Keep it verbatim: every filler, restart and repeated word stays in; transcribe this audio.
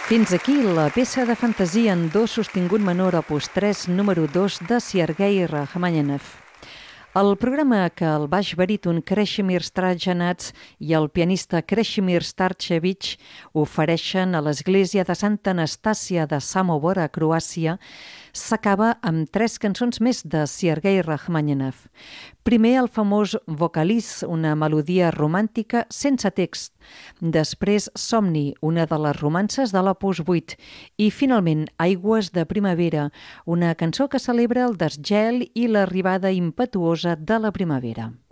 Fins aquí la peça de fantasia en do sostingut menor opus tres, número dos de Sergei Rachmaninoff. El programa que el baix baríton Krešimir Strajanats i el pianista Krešimir Starčević ofereixen a l'església de Santa Anastàcia de Samobor, a Croàcia, s'acaba amb tres cançons més de Sergei Rachmaninoff. Primer, el famós Vocaliz, una melodia romàntica sense text. Després, Somni, una de les romances de l'opus vuit. I, finalment, Aigües de primavera, una cançó que celebra el desgel i l'arribada impetuosa de la primavera.